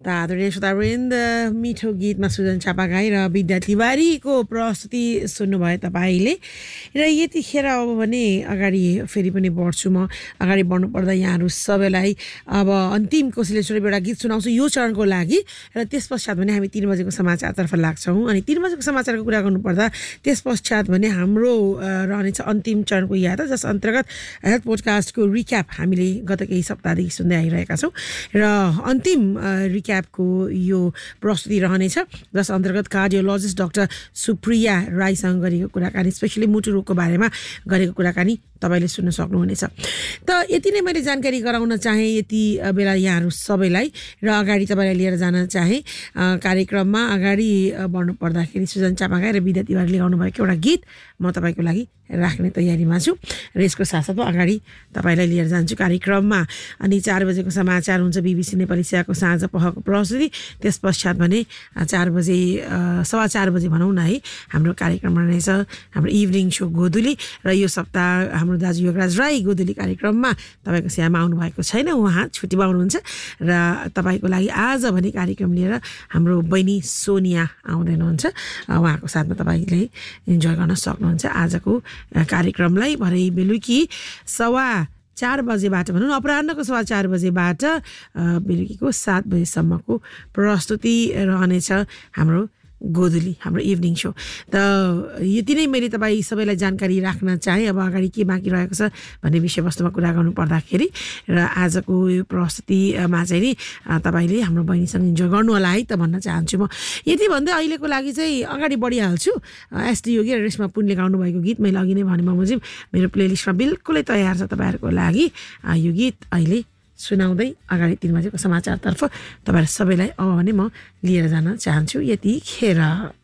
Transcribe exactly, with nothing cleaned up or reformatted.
आदरणीय श्रोतावृन्द, मिठो गीतमा सुजन चापागाई र विद्या तिवारीको प्रस्तुति सुन्नुभयो तपाईँले। र यतिखेर अब भने अगाडि फेरि पनि बढ्छु म। अगाडि बढ्नुपर्दा यहाँहरू सबैलाई अब अन्तिम कोसिलेश्वरी एउटा गीत सुनाउँछु यो चरणको लागि। र त्यस पश्चात भने हामी तीन बजेको समाचारतर्फ लाग्छौँ। अनि तीन बजेको समाचारको कुरा गर्नुपर्दा त्यस पश्चात भने हाम्रो रहनेछ अन्तिम चरणको यात्रा, जस अन्तर्गत हेल्थ पोडकास्टको रिक्याप हामीले गत केही सप्ताहदेखि सुन्दै आइरहेका छौँ। र अन्तिम रिक्यापको यो प्रस्तुति रहनेछ, जस अन्तर्गत कार्डियोलोजिस्ट डाक्टर सुप्रिया राईसँग गरेको कुराकानी, स्पेसली मुटु रोगको बारेमा गरेको कुराकानी तपाईँले सुन्न सक्नुहुनेछ। त यति नै मैले जानकारी गराउन चाहेँ यति बेला यहाँहरू सबैलाई। र अगाडि तपाईँलाई लिएर जान चाहेँ कार्यक्रममा। अगाडि बढ्नु पर्दाखेरि सुजन चापागाई र विद्या तिवारीले गाउनुभएको एउटा गीत म तपाईँको लागि राख्ने तयारीमा छु। र यसको साथसाथमा अगाडि तपाईँलाई लिएर जान्छु कार्यक्रममा। अनि चार बजेको समाचार हुन्छ बिबिसी नेपाली सेवाको साँझ पहको प्रस्तुति। त्यस पश्चात भने चार बजे सवा चार बजे भनौँ न है, हाम्रो कार्यक्रम रहेछ हाम्रो इभिनिङ सो गोधुली। र यो सप्ताह हाम्रो दाजु योगराज राई गोधुली कार्यक्रममा तपाईँको सेवामा आउनुभएको छैन, उहाँ छुट्टीमा हुनुहुन्छ। र तपाईँको लागि आज भने कार्यक्रम लिएर हाम्रो बहिनी सोनिया आउँदै हुनुहुन्छ। उहाँको साथमा तपाईँले इन्जोय गर्न सक्नुहुन्छ आजको कार्यक्रमलाई। भरे बेलुकी सवा चार बजेबाट भनौँ न, अपराह्नको सवा चार बजेबाट बेलुकीको सात बजेसम्मको प्रस्तुति रहनेछ हाम्रो गोधुली, हाम्रो इभिनिङ सो। त यति नै मैले तपाईँ सबैलाई जानकारी राख्न चाहेँ। अब अगाडि के बाँकी रहेको छ भन्ने विषयवस्तुमा कुरा गर्नु पर्दाखेरि र आजको यो प्रस्तुतिमा चाहिँ नि तपाईँले हाम्रो बहिनीसँग इन्जोय गर्नु होला है त भन्न चाहन्छु म। यति भन्दै अहिलेको लागि चाहिँ अगाडि बढिहाल्छु। एसडी योगी र रेशमा पुनले गाउनुभएको गीत मैले अघि नै भने बमोजिम मेरो प्लेलिस्टमा बिल्कुलै तयार छ तपाईँहरूको लागि। यो गीत अहिले सुनाउँदै अगाडि तीन बजेको समाचारतर्फ तपाईँहरू सबैलाई अब भने म लिएर जान चाहन्छु यतिखेर।